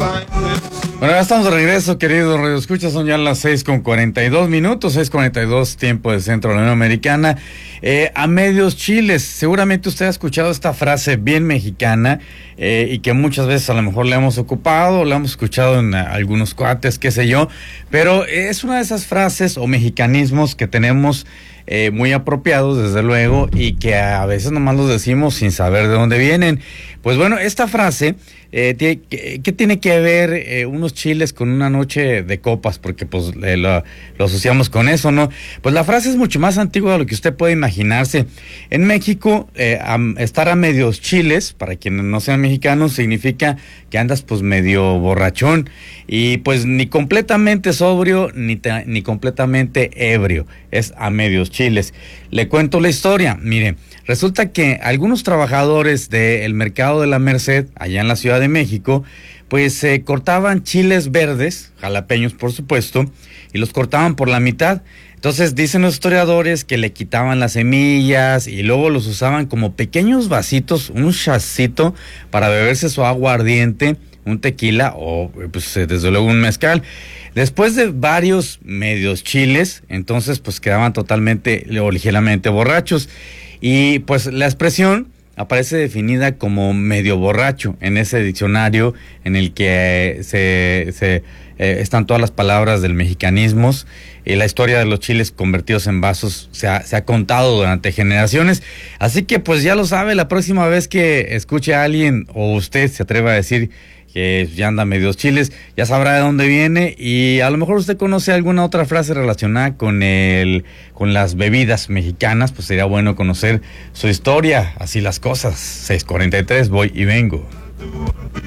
Bueno, ya estamos de regreso, queridos radioescuchas, son ya las 6:42, 6:42 tiempo de Centro de la Unión Americana. A medios chiles, seguramente usted ha escuchado esta frase bien mexicana y que muchas veces a lo mejor le hemos ocupado, la hemos escuchado en algunos cuates, qué sé yo, pero es una de esas frases o mexicanismos que tenemos muy apropiados, desde luego, y que a veces nomás los decimos sin saber de dónde vienen. Pues bueno, esta frase, ¿qué tiene que ver unos chiles con una noche de copas? Porque pues lo asociamos con eso, ¿no? Pues la frase es mucho más antigua de lo que usted puede imaginarse. En México, estar a medios chiles, para quienes no sean mexicanos, significa que andas pues medio borrachón y pues ni completamente sobrio ni completamente ebrio, es a medios chiles. Le cuento la historia, mire. Resulta que algunos trabajadores del mercado de la Merced, allá en la Ciudad de México, pues cortaban chiles verdes, jalapeños por supuesto, y los cortaban por la mitad. Entonces dicen los historiadores que le quitaban las semillas y luego los usaban como pequeños vasitos, un chacito para beberse su agua ardiente, un tequila o pues desde luego un mezcal. Después de varios medios chiles, entonces pues quedaban totalmente o ligeramente borrachos. Y pues la expresión aparece definida como medio borracho en ese diccionario en el que están todas las palabras del mexicanismos. Y la historia de los chiles convertidos en vasos se ha contado durante generaciones. Así que pues ya lo sabe, la próxima vez que escuche a alguien o usted se atreva a decir que ya anda medios chiles, ya sabrá de dónde viene, y a lo mejor usted conoce alguna otra frase relacionada con las bebidas mexicanas, pues sería bueno conocer su historia, así las cosas. 6:43, voy y vengo.